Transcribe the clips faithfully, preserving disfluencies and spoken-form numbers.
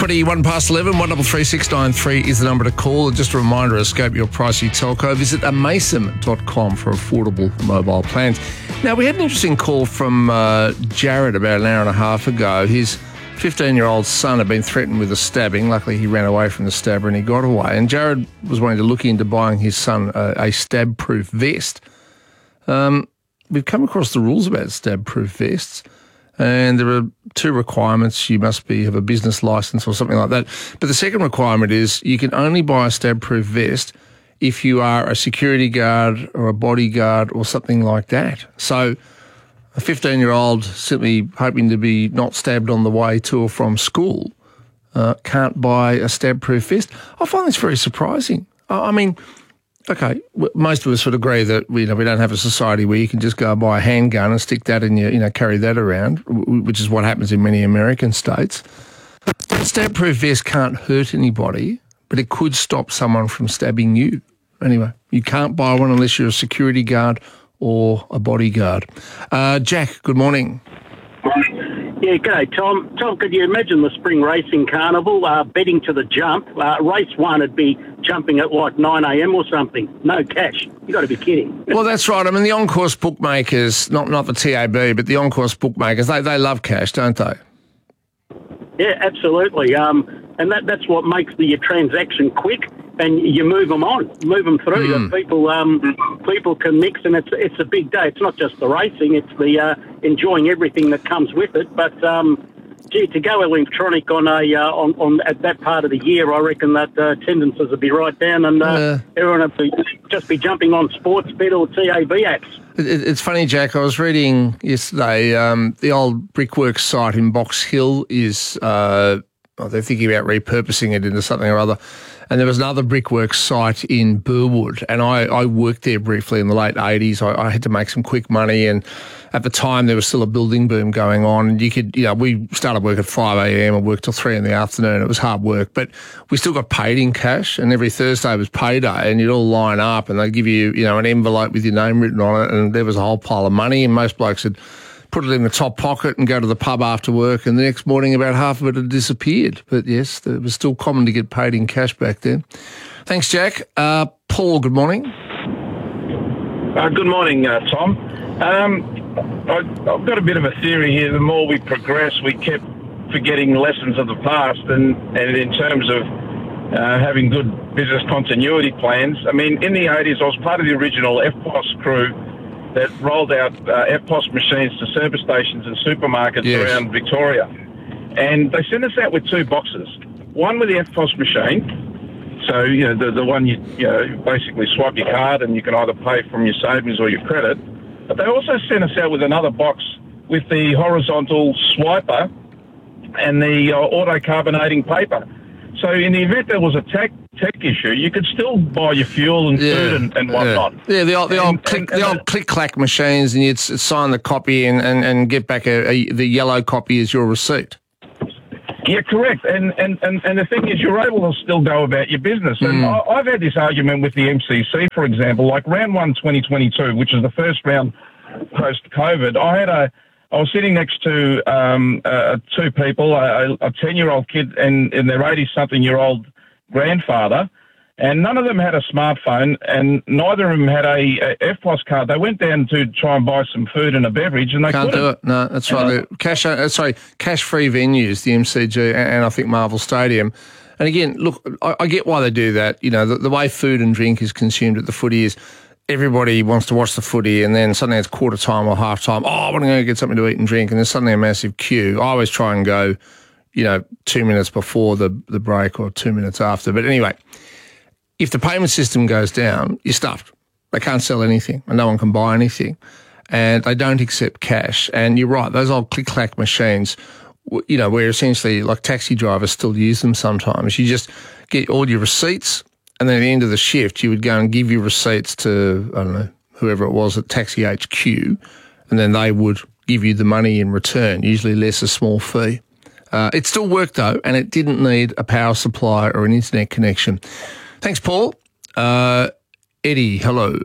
twenty-one past eleven, one double three six nine three is the number to call. And just a reminder, escape your pricey telco. Visit amaysim dot com for affordable mobile plans. Now, we had an interesting call from uh, Jared about an hour and a half ago. His fifteen-year-old son had been threatened with a stabbing. Luckily, he ran away from the stabber and he got away. And Jared was wanting to look into buying his son a, a stab-proof vest. Um, we've come across the rules about stab-proof vests, and there are two requirements. You must be have a business license or something like that. But the second requirement is you can only buy a stab-proof vest if you are a security guard or a bodyguard or something like that. So a fifteen-year-old simply hoping to be not stabbed on the way to or from school uh, can't buy a stab-proof vest. I find this very surprising. I, I mean, okay, most of us would agree that we, you know, we don't have a society where you can just go and buy a handgun and stick that in your, you know, carry that around, which is what happens in many American states. A stab-proof vest can't hurt anybody, but it could stop someone from stabbing you. Anyway, you can't buy one unless you're a security guard or a bodyguard. Uh, Jack, good morning. Yeah, g'day, Tom. Tom, could you imagine the spring racing carnival, uh, betting to the jump? Uh, race one would be jumping at like nine a.m. or something. No cash. You got to be kidding. Well, that's right. I mean, the on-course bookmakers, not not the T A B, but the on-course bookmakers, they, they love cash, don't they? Yeah, absolutely. Um, and that that's what makes the transaction quick, and you move them on, move them through. Mm. People um, people can mix, and it's it's a big day. It's not just the racing; it's the uh, enjoying everything that comes with it. But um, gee, to go electronic on a uh, on, on at that part of the year, I reckon that uh, attendances would be right down, and uh, uh, everyone would be, just be jumping on Sportsbet or T A B apps. It, it's funny, Jack. I was reading yesterday. Um, the old Brickworks site in Box Hill is. Uh, Oh, they're thinking about repurposing it into something or other. And there was another Brickworks site in Burwood, and I, I worked there briefly in the late eighties. I, I had to make some quick money, and at the time there was still a building boom going on. And you could, you know, we started work at five a.m. and worked till three in the afternoon. It was hard work, but we still got paid in cash, and every Thursday was payday, and you'd all line up, and they'd give you, you know, an envelope with your name written on it, and there was a whole pile of money, and most blokes had put it in the top pocket and go to the pub after work, and the next morning about half of it had disappeared. But yes, it was still common to get paid in cash back then. Thanks, Jack. Uh, Paul, good morning. Uh, good morning, uh, Tom. Um, I, I've got a bit of a theory here. The more we progress, we kept forgetting lessons of the past, and, and in terms of uh, having good business continuity plans. I mean, in the eighties, I was part of the original F P O S crew that rolled out uh, F P O S machines to service stations and supermarkets yes. around Victoria. And they sent us out with two boxes. One with the F P O S machine, so, you know, the, the one you, you know, basically swipe your card and you can either pay from your savings or your credit. But they also sent us out with another box with the horizontal swiper and the uh, auto-carbonating paper. So in the event there was a tech tech issue, you could still buy your fuel and yeah, food and, and whatnot. Yeah, yeah the old, the and, old click, and, and the old click-clack machines, and you'd sign the copy and, and, and get back a, a, the yellow copy as your receipt. Yeah, correct. And, and, and, and the thing is, you're able to still go about your business. And mm. I, I've had this argument with the M C C, for example, like round one twenty twenty-two, which is the first round post-COVID. I had a I was sitting next to um, uh, two people, a, a ten-year-old kid and, and their eighty-something-year-old grandfather, and none of them had a smartphone, and neither of them had a, a F P O S card. They went down to try and buy some food and a beverage, and they can't couldn't. do it. No, that's right. Uh, cash, uh, sorry, cash-free venues, the M C G, and, and I think Marvel Stadium. And again, look, I, I get why they do that. You know, the, the way food and drink is consumed at the footy is everybody wants to watch the footy, and then suddenly it's quarter time or half time. Oh, I want to go get something to eat and drink, and there's suddenly a massive queue. I always try and go, you know, two minutes before the, the break or two minutes after. But anyway, if the payment system goes down, you're stuffed. They can't sell anything, and no one can buy anything, and they don't accept cash. And you're right, those old click-clack machines, you know, where essentially like taxi drivers still use them sometimes. You just get all your receipts, and then at the end of the shift, you would go and give your receipts to, I don't know, whoever it was at Taxi H Q, and then they would give you the money in return, usually less a small fee. Uh, it still worked, though, and it didn't need a power supply or an internet connection. Thanks, Paul. Uh, Eddie, hello.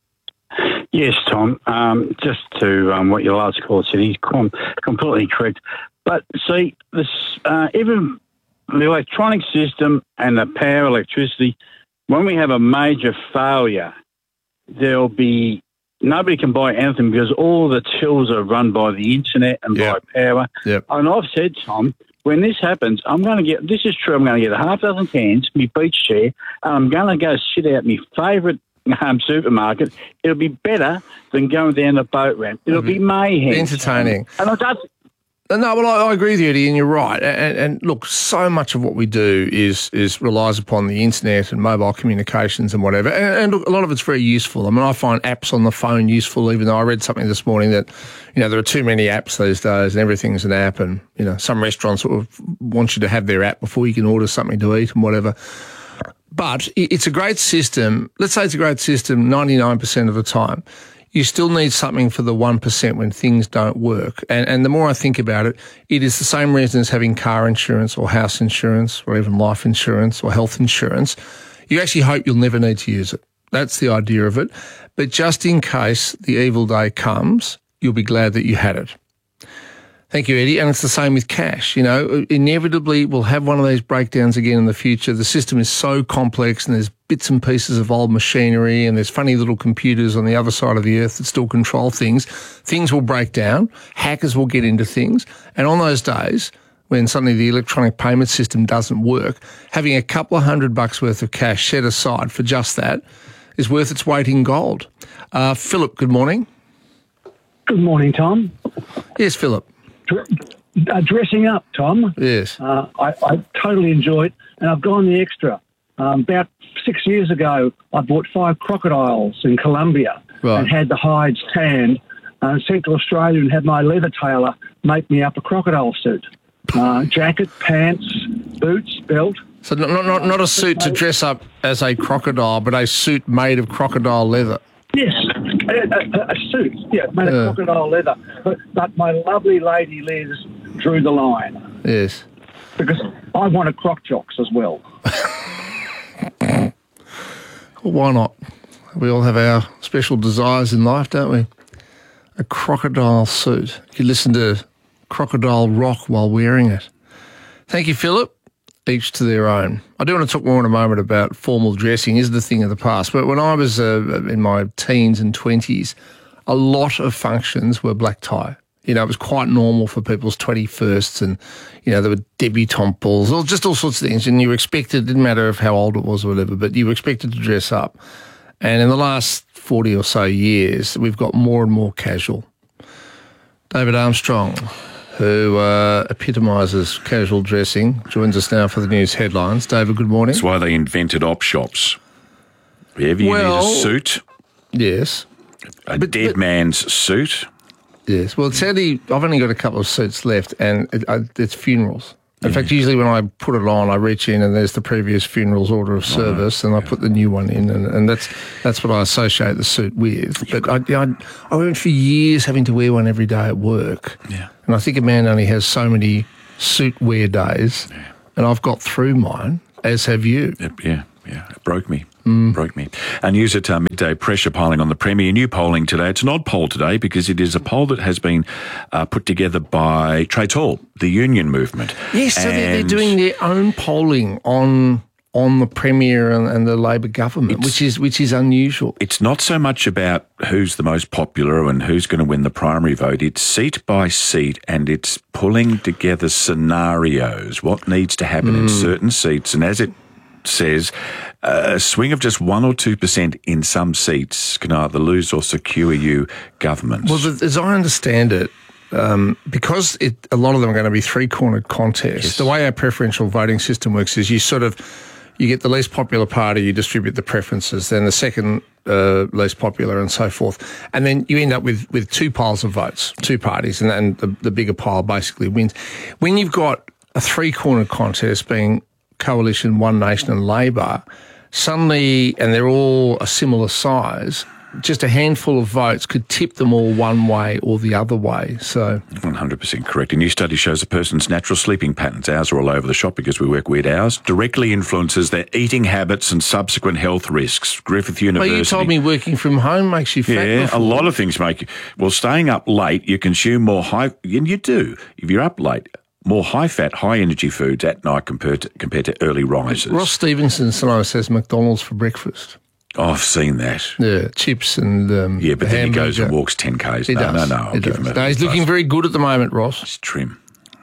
Yes, Tom. Um, just to um, what your last caller said, he's com- completely correct. But see, this uh, even the electronic system and the power electricity, when we have a major failure, there'll be nobody can buy anything because all the tills are run by the internet and Yep. by power. Yep. And I've said, Tom, when this happens, I'm going to get, this is true, I'm going to get a half dozen cans, my beach chair, and I'm going to go sit out my favourite um, supermarket. It'll be better than going down the boat ramp. It'll be mayhem. Entertaining. And I don't, No, well, I, I agree with you, Eddie, and you're right. And, and look, so much of what we do is is relies upon the internet and mobile communications and whatever. And, and look, a lot of it's very useful. I mean, I find apps on the phone useful, even though I read something this morning that, you know, there are too many apps these days and everything's an app. And, you know, some restaurants sort of want you to have their app before you can order something to eat and whatever. But it's a great system. Let's say it's a great system ninety-nine percent of the time. You still need something for the one percent when things don't work. And, and the more I think about it, it is the same reason as having car insurance or house insurance or even life insurance or health insurance. You actually hope you'll never need to use it. That's the idea of it. But just in case the evil day comes, you'll be glad that you had it. Thank you, Eddie. And it's the same with cash. You know, inevitably we'll have one of these breakdowns again in the future. The system is so complex and there's bits and pieces of old machinery and there's funny little computers on the other side of the earth that still control things. Things will break down. Hackers will get into things. And on those days, when suddenly the electronic payment system doesn't work, having a couple of hundred bucks worth of cash set aside for just that is worth its weight in gold. Uh, Philip, good morning. Good morning, Tom. Yes, Philip. Uh, dressing up, Tom. Yes. Uh, I, I totally enjoy it, and I've gone the extra. Um, about six years ago, I bought five crocodiles in Colombia Right. and had the hides tanned. Uh, sent to Australia and had my leather tailor make me up a crocodile suit. Uh, jacket, pants, boots, belt. So not, not, not a suit to dress up as a crocodile, but a suit made of crocodile leather. Yes, a, a, a suit, yeah, made of Yeah. crocodile leather. But, but my lovely lady Liz drew the line Yes. because I wanted croc jocks as well. Well, why not? We all have our special desires in life, don't we? A crocodile suit. You listen to crocodile rock while wearing it. Thank you, Philip. Each to their own. I do want to talk more in a moment about formal dressing is the thing of the past. But when I was uh, in my teens and twenties, a lot of functions were black tie. You know, it was quite normal for people's twenty-firsts and, you know, there were debutante balls, or just all sorts of things. And you were expected, it didn't matter if how old it was or whatever, but you were expected to dress up. And in the last forty or so years, we've got more and more casual. David Armstrong, who uh, epitomises casual dressing, joins us now for the news headlines. David, good morning. That's why they invented op shops. Wherever you Well, need a suit, Yes, a but- dead but- man's suit. yes. Well, sadly, I've only got a couple of suits left, and it, I, it's funerals. In fact, usually when I put it on, I reach in and there's the previous funeral's order of service, and I put the new one in, and, and that's that's what I associate the suit with. But I, I, I went for years having to wear one every day at work, Yeah. and I think a man only has so many suit wear days, and I've got through mine, as have you. It, yeah, yeah, it broke me. Broke me. Our news at uh, midday, pressure piling on the Premier. New polling today. It's an odd poll today because it is a poll that has been uh, put together by Trades Hall, the union movement. Yes, so they're, they're And doing their own polling on on the Premier and, and the Labor government, It's- which is which is unusual. It's not so much about who's the most popular and who's going to win the primary vote. It's seat by seat, and it's pulling together scenarios, what needs to happen in certain seats. And as it says, a swing of just one or two percent in some seats can either lose or secure you governments. Well, the, as I understand it, um, because it, a lot of them are going to be three-cornered contests, Yes. the way our preferential voting system works is you sort of, you get the least popular party, you distribute the preferences, then the second uh, least popular and so forth. And then you end up with, with two piles of votes, two parties, and, and the, the bigger pile basically wins. When you've got a three-cornered contest being Coalition, One Nation and Labor, suddenly, and they're all a similar size, just a handful of votes could tip them all one way or the other way. So one hundred percent correct. A new study shows a person's natural sleeping patterns, ours are all over the shop because we work weird hours, directly influences their eating habits and subsequent health risks. Griffith well, University. you told me working from home makes you fat. Yeah, before. a lot of things make you... Well, staying up late, you consume more high... And you do. If you're up late, more high-fat, high-energy foods at night compared to, compared to early risers. Ross Stevenson sometimes says McDonald's for breakfast. Oh, I've seen that. Yeah, chips and um, Yeah, but then he goes hamburger. and walks ten kays. He no, does. no, no, I'll He give does. him a No, he's looking very good at the moment, Ross. He's trim.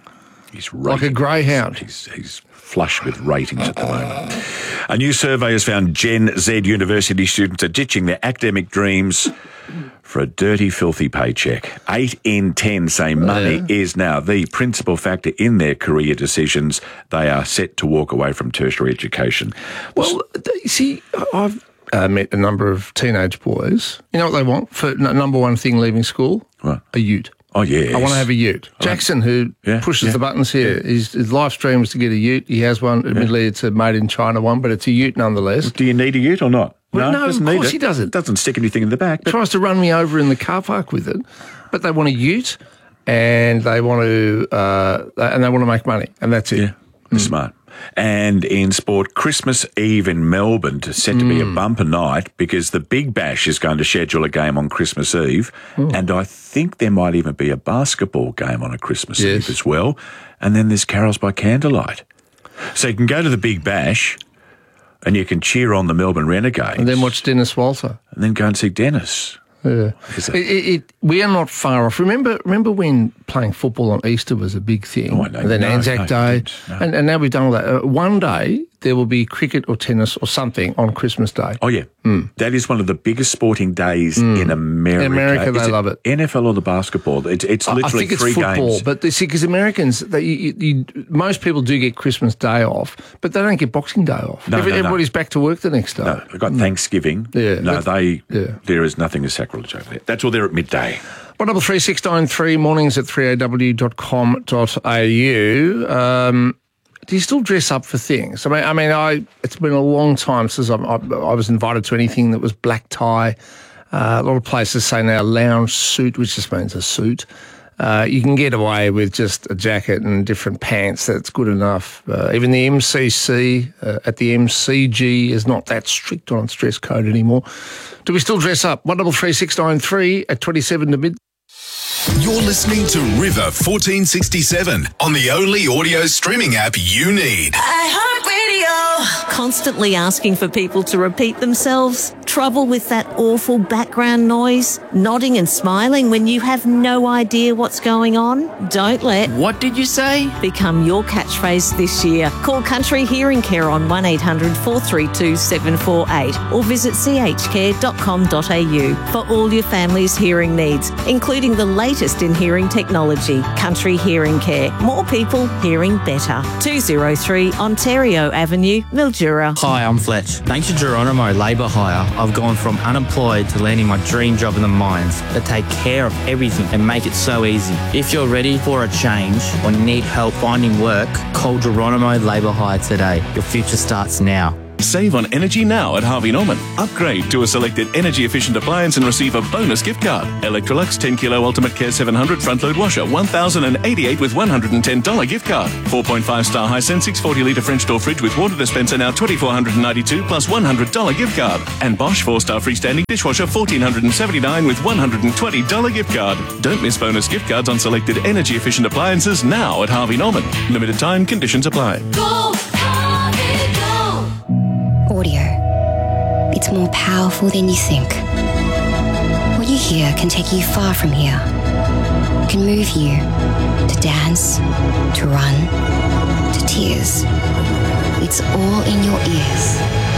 He's Like a rating. greyhound. He's, he's flush with ratings at the moment. A new survey has found Gen Z university students are ditching their academic dreams for a dirty, filthy paycheck. Eight in ten say money Yeah. is now the principal factor in their career decisions. They are set to walk away from tertiary education. Well, you see, I've uh, met a number of teenage boys. You know what they want for n- number one thing leaving school? What? A ute. Oh, yes. I want to have a ute. Jackson, who Yeah, pushes yeah, the buttons here, his, his life stream is to get a ute. He has one. Admittedly, it's a made in China one, but it's a ute nonetheless. Do you need a ute or not? Well, no, doesn't of need course it. he doesn't. Doesn't stick anything in the back. But Tries to run me over in the car park with it, but they want a ute and they want to uh, and they want to make money, and that's it. yeah, Mm. smart. And in sport, Christmas Eve in Melbourne is set to be a Mm. bumper night because the Big Bash is going to schedule a game on Christmas Eve. Mm. And I think there might even be a basketball game on a Christmas Yes. Eve as well. And then there's carols by candlelight. So you can go to the Big Bash and you can cheer on the Melbourne Renegades. And then watch Dennis Walter. And then go and see Dennis. Yeah. Is It, it? it, it, we are not far off. Remember remember when playing football on Easter was a big thing? Oh, I know. And then No, Anzac no, Day. you didn't. No. And, and now we've done all that. Uh, one day there will be cricket or tennis or something on Christmas Day. Oh, yeah. That is one of the biggest sporting days in America. In America, they Is love it. N F L or the basketball? It's, it's I- literally I think it's three football, games. but they, see, because Americans, they, you, you, most people do get Christmas Day off, but they don't get Boxing Day off. No, Every, no, no. everybody's back to work the next day. No, they've got Thanksgiving. Yeah, No, but- they. yeah. There is nothing as sacrilege over there. That's all there at midday. One double three six nine three mornings at three a w dot com dot a u. Um, do you still dress up for things? I mean, I mean, I it's been a long time since I've, I, I was invited to anything that was black tie. Uh, a lot of places say now lounge suit, which just means a suit. Uh, you can get away with just a jacket and different pants. That's good enough. Uh, even the M C C uh, at the M C G is not that strict on its dress code anymore. Do we still dress up? One double three six nine three at twenty seven to mid. You're listening to River fourteen sixty-seven on the only audio streaming app you need. iHeartRadio. Constantly asking for people to repeat themselves? Trouble with that awful background noise? Nodding and smiling when you have no idea what's going on? Don't let What did you say? become your catchphrase this year. Call Country Hearing Care on one eight hundred four three two seven four eight or visit c h care dot com dot a u for all your family's hearing needs, including the latest in hearing technology. Country Hearing Care. More people hearing better. two oh three Ontario Avenue, Mildura. Hi, I'm Fletch. Thanks to Geronimo Labour Hire, I've gone from unemployed to landing my dream job in the mines. They take care of everything and make it so easy. If you're ready for a change or need help finding work, call Geronimo Labour Hire today. Your future starts now. Save on energy now at Harvey Norman. Upgrade to a selected energy-efficient appliance and receive a bonus gift card. Electrolux ten kilo Ultimate Care seven hundred front-load washer, one thousand eighty-eight with one hundred ten dollars gift card. four point five star Hisense six hundred forty litre French door fridge with water dispenser now two thousand four hundred ninety-two plus one hundred dollars gift card. And Bosch four star freestanding dishwasher one thousand four hundred seventy-nine with one hundred twenty dollars gift card. Don't miss bonus gift cards on selected energy-efficient appliances now at Harvey Norman. Limited time, conditions apply. Go, Harvey, go! Audio. It's more powerful than you think. What you hear can take you far from here. It can move you to dance, to run, to tears. It's all in your ears.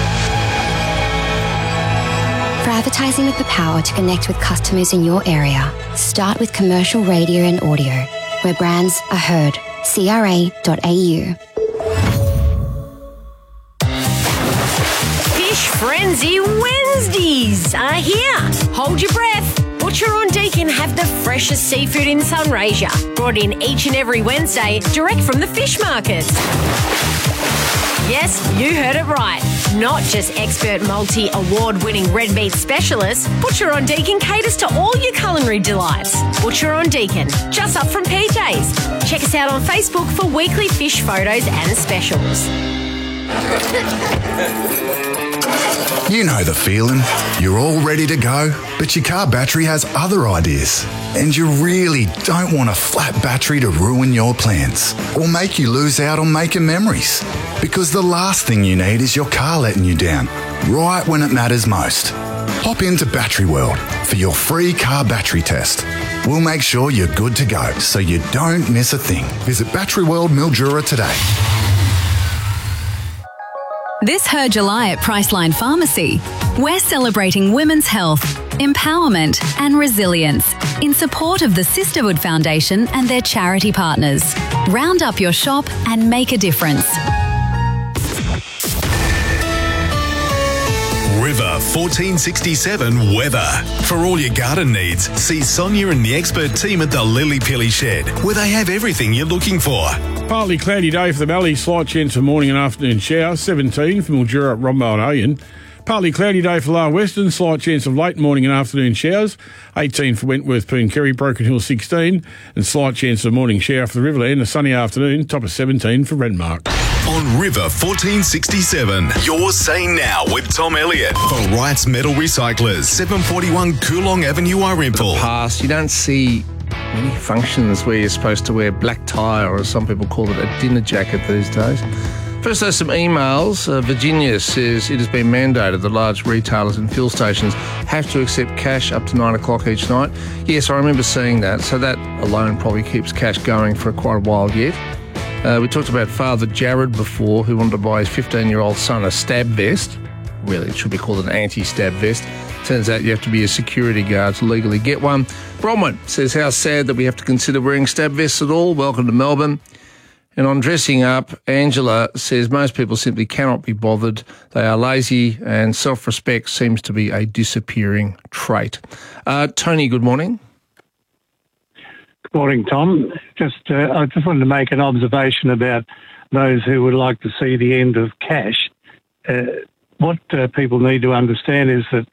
For advertising with the power to connect with customers in your area, start with commercial radio and audio, where brands are heard. c r a dot a u. Fish Frenzy Wednesdays are here. Hold your breath. Butcher on Deakin have the freshest seafood in Sunraysia, brought in each and every Wednesday direct from the fish market. Yes, you heard it right. Not just expert multi-award-winning red meat specialists, Butcher on Deakin caters to all your culinary delights. Butcher on Deakin, just up from P J's. Check us out on Facebook for weekly fish photos and specials. You know the feeling. You're all ready to go, but your car battery has other ideas. And you really don't want a flat battery to ruin your plans or make you lose out on making memories. Because the last thing you need is your car letting you down, right when it matters most. Hop into Battery World for your free car battery test. We'll make sure you're good to go so you don't miss a thing. Visit Battery World Mildura today. This Her July at Priceline Pharmacy, we're celebrating women's health, empowerment and resilience in support of the Sisterhood Foundation and their charity partners. Round up your shop and make a difference. River fourteen sixty-seven weather. For all your garden needs, see Sonia and the expert team at the Lily Pilly Shed, where they have everything you're looking for. Partly cloudy day for the Mallee, slight chance of morning and afternoon showers, seventeen for Mildura, Rombo and Oyen. Partly cloudy day for Lower Western, slight chance of late morning and afternoon showers, eighteen for Wentworth, Pooncarie, Broken Hill sixteen, and slight chance of morning shower for the Riverland, a sunny afternoon, top of seventeen for Renmark. On River fourteen sixty-seven, you're saying now with Tom Elliott for Wright's Metal Recyclers, seven forty-one Coolong Avenue, Irimple. Past, you don't see many functions where you're supposed to wear black tie, or as some people call it, a dinner jacket these days. First, there's some emails. Uh, Virginia says it has been mandated that large retailers and fuel stations have to accept cash up to nine o'clock each night. Yes, I remember seeing that, so that alone probably keeps cash going for quite a while yet. Uh, we talked about Father Jared before, who wanted to buy his fifteen-year-old son a stab vest. Really, it should be called an anti-stab vest. Turns out you have to be a security guard to legally get one. Bronwyn says, how sad that we have to consider wearing stab vests at all. Welcome to Melbourne. And on dressing up, Angela says most people simply cannot be bothered. They are lazy and self-respect seems to be a disappearing trait. Uh, Tony, good morning. Good morning, Tom. Just, uh, I just wanted to make an observation about those who would like to see the end of cash. Uh, what uh, people need to understand is that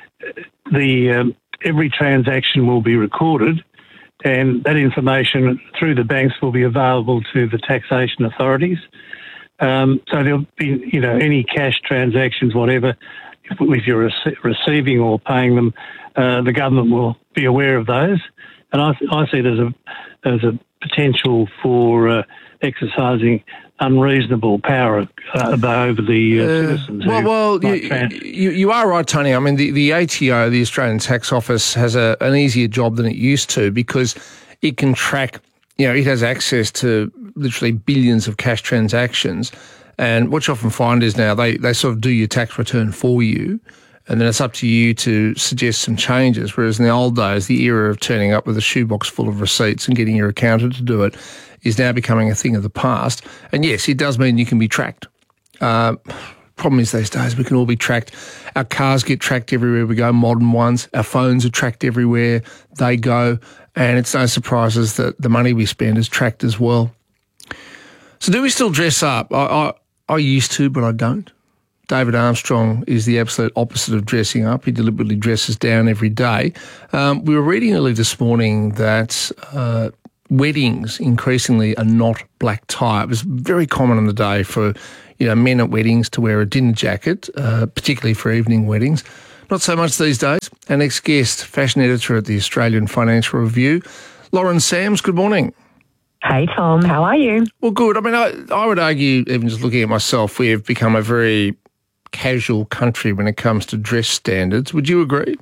the um, every transaction will be recorded, and that information through the banks will be available to the taxation authorities. Um, so there'll be, you know, any cash transactions, whatever, if, if you're rece- receiving or paying them, uh, the government will be aware of those. And I, I see there's a there's a potential for uh, exercising unreasonable power uh, over the uh, uh, citizens. Well, well you, you, you are right, Tony. I mean, the, the A T O, the Australian Tax Office, has a, an easier job than it used to because it can track, you know, it has access to literally billions of cash transactions. And what you often find is now they, they sort of do your tax return for you, and then it's up to you to suggest some changes, whereas in the old days, the era of turning up with a shoebox full of receipts and getting your accountant to do it is now becoming a thing of the past. And yes, it does mean you can be tracked. Uh, problem is these days we can all be tracked. Our cars get tracked everywhere we go, modern ones. Our phones are tracked everywhere they go. And it's no surprises that the money we spend is tracked as well. So do we still dress up? I, I, I used to, but I don't. David Armstrong is the absolute opposite of dressing up. He deliberately dresses down every day. Um, we were reading early this morning that uh, weddings increasingly are not black tie. It was very common in the day for, you know, men at weddings to wear a dinner jacket, uh, particularly for evening weddings. Not so much these days. Our next guest, fashion editor at the Australian Financial Review, Lauren Sams. Good morning. Hey, Tom. How are you? Well, good. I mean, I, I would argue, even just looking at myself, we have become a very casual country when it comes to dress standards. Would you agree?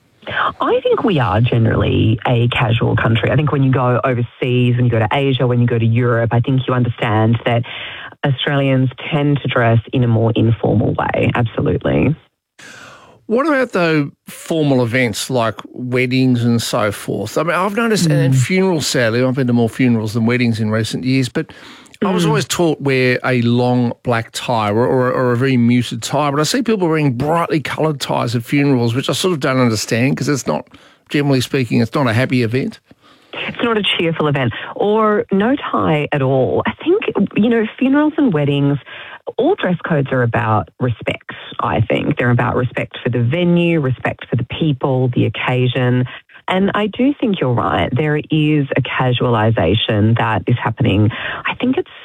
I think we are generally a casual country. I think when you go overseas, when you go to Asia, when you go to Europe, I think you understand that Australians tend to dress in a more informal way. Absolutely. What about, though, formal events like weddings and so forth? I mean, I've noticed, mm. and funerals, sadly, I've been to more funerals than weddings in recent years, but mm. I was always taught wear a long black tie or, or, or a very muted tie, but I see people wearing brightly coloured ties at funerals, which I sort of don't understand because it's not, generally speaking, it's not a happy event. It's not a cheerful event, or no tie at all. I think, you know, funerals and weddings, all dress codes are about respect, I think. They're about respect for the venue, respect for the people, the occasion. And I do think you're right. There is a casualisation that is happening. I think it's,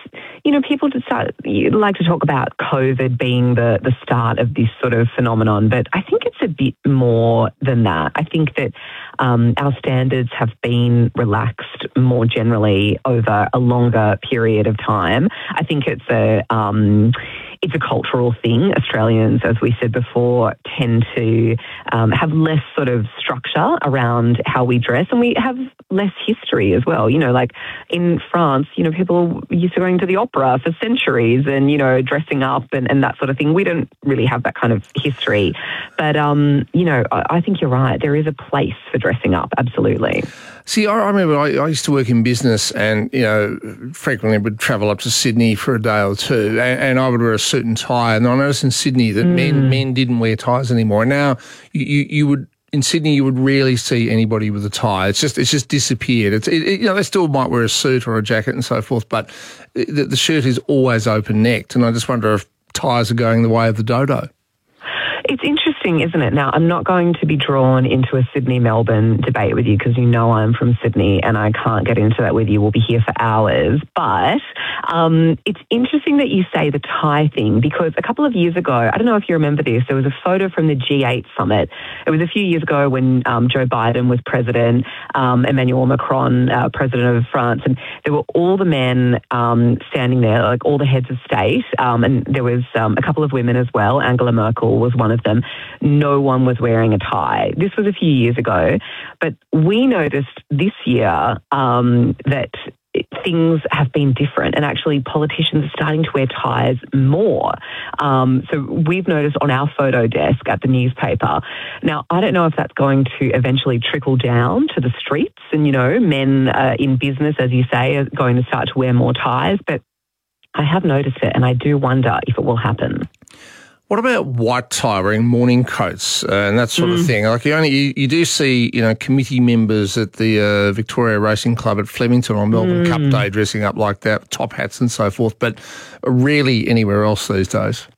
you know, people just start, you like to talk about COVID being the, the start of this sort of phenomenon, but I think it's a bit more than that. I think that um, our standards have been relaxed more generally over a longer period of time. I think it's a... Um, It's a cultural thing. Australians, as we said before, tend to um, have less sort of structure around how we dress, and we have less history as well. You know, like in France, you know, people used to going to the opera for centuries and, you know, dressing up and, and that sort of thing. We don't really have that kind of history. But, um, you know, I, I think you're right. There is a place for dressing up, absolutely. See, I, I remember I, I used to work in business and, you know, frequently would travel up to Sydney for a day or two and, and I would wear a suit and tie. And I noticed in Sydney that mm. men men didn't wear ties anymore. And now you, you, you would, in Sydney, you would rarely see anybody with a tie. It's just it's just disappeared. It's it, it, you know, they still might wear a suit or a jacket and so forth, but the, the shirt is always open-necked. And I just wonder if ties are going the way of the dodo. It's interesting, isn't it? Now, I'm not going to be drawn into a Sydney-Melbourne debate with you because you know I'm from Sydney and I can't get into that with you. We'll be here for hours. But um, it's interesting that you say the tie thing because a couple of years ago, I don't know if you remember this, there was a photo from the G eight summit. It was a few years ago when um, Joe Biden was president, um, Emmanuel Macron, uh, president of France, and there were all the men um, standing there, like all the heads of state, um, and there was um, a couple of women as well. Angela Merkel was one of them. No one was wearing a tie. This was a few years ago, but we noticed this year um, that things have been different and actually politicians are starting to wear ties more. Um, so we've noticed on our photo desk at the newspaper. Now, I don't know if that's going to eventually trickle down to the streets and, you know, men uh, in business, as you say, are going to start to wear more ties, but I have noticed it and I do wonder if it will happen. What about white tie, wearing morning coats uh, and that sort mm. of thing? Like you only you, you do see, you know, committee members at the uh, Victoria Racing Club at Flemington on Melbourne mm. Cup Day dressing up like that, top hats and so forth, but rarely anywhere else these days.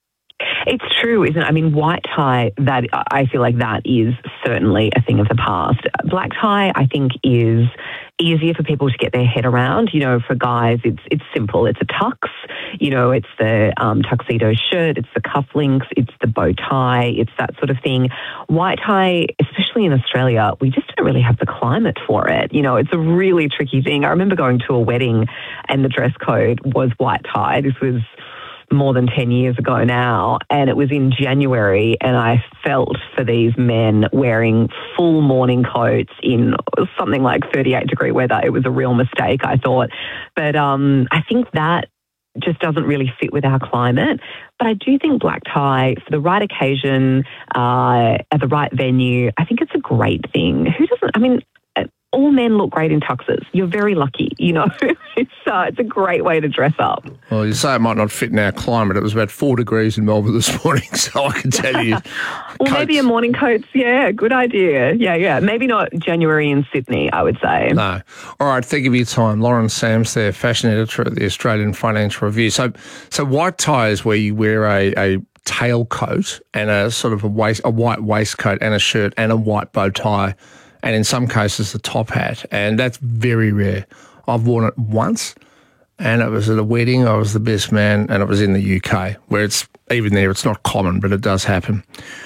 It's true, isn't it? I mean, white tie, that I feel like that is certainly a thing of the past. Black tie, I think, is easier for people to get their head around. You know, for guys, it's it's simple. It's a tux. You know, it's the um, tuxedo shirt. It's the cufflinks. It's the bow tie. It's that sort of thing. White tie, especially in Australia, we just don't really have the climate for it. You know, it's a really tricky thing. I remember going to a wedding and the dress code was white tie. This was more than ten years ago now, and it was in January, and I felt for these men wearing full morning coats in something like thirty-eight degree weather. It was a real mistake, I thought. But um, I think that just doesn't really fit with our climate. But I do think black tie, for the right occasion, uh, at the right venue, I think it's a great thing. Who doesn't, I mean, all men look great in tuxes. You're very lucky, you know. it's uh, it's a great way to dress up. Well, you say it might not fit in our climate. It was about four degrees in Melbourne this morning, so I can tell you. well, coats. Maybe a morning coats, yeah, good idea. Yeah, yeah. Maybe not January in Sydney, I would say. No. All right, thank you for your time. Lauren Sams there, fashion editor at the Australian Financial Review. So, so white tie is where you wear a, a tailcoat and a sort of a waist, a white waistcoat and a shirt and a white bow tie, and in some cases, the top hat. And that's very rare. I've worn it once, and it was at a wedding. I was the best man, and it was in the U K, where it's, even there, it's not common, but it does happen.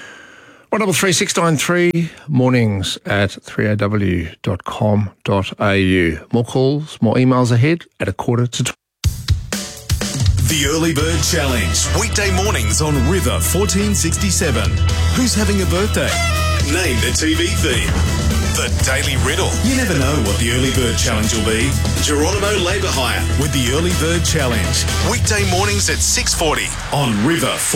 one double three six nine three, mornings at three a w dot com dot a u. More calls, more emails ahead at a quarter to twelve. The Early Bird Challenge. Weekday mornings on River fourteen sixty-seven. Who's having a birthday? Name the T V theme. The Daily Riddle. You never know what the Early Bird Challenge will be. Geronimo Labour Hire with the Early Bird Challenge. Weekday mornings at six forty on River